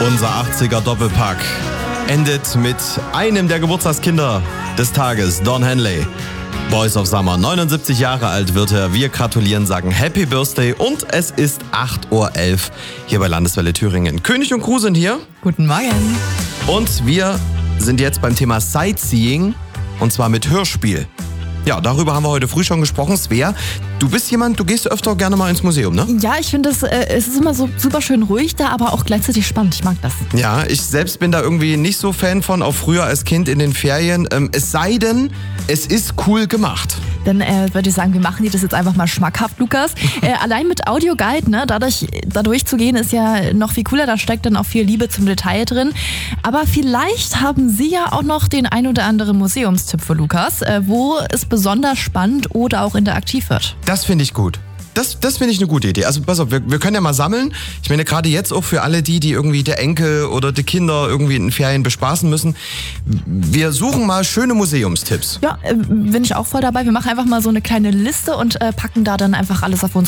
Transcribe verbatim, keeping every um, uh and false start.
Unser achtziger Doppelpack endet mit einem der Geburtstagskinder des Tages, Don Henley. Boys of Summer, neunundsiebzig Jahre alt wird er. Wir gratulieren, sagen Happy Birthday und es ist acht Uhr elf hier bei Landeswelle Thüringen. König und Crew sind hier. Guten Morgen. Und wir sind jetzt beim Thema Sightseeing und zwar mit Hörspiel. Ja, darüber haben wir heute früh schon gesprochen. Svea, du bist jemand, du gehst öfter gerne mal ins Museum, ne? Ja, ich finde, es, äh, es ist immer so super schön ruhig da, aber auch gleichzeitig spannend. Ich mag das. Ja, ich selbst bin da irgendwie nicht so Fan von, auch früher als Kind in den Ferien. Ähm, es sei denn, es ist cool gemacht. Dann äh, würde ich sagen, wir machen dir das jetzt einfach mal schmackhaft, Lukas. Äh, allein mit Audioguide, ne, dadurch, da durchzugehen, ist ja noch viel cooler. Da steckt dann auch viel Liebe zum Detail drin. Aber vielleicht haben Sie ja auch noch den ein oder anderen Museumstipp für Lukas, äh, wo es besonders spannend oder auch interaktiv wird. Das finde ich gut. Das, das finde ich eine gute Idee. Also pass auf, wir, wir können ja mal sammeln. Ich meine, gerade jetzt auch für alle die, die irgendwie der Enkel oder die Kinder irgendwie in den Ferien bespaßen müssen. Wir suchen mal schöne Museumstipps. Ja, äh, bin ich auch voll dabei. Wir machen einfach mal so eine kleine Liste und äh, packen da dann einfach alles auf unsere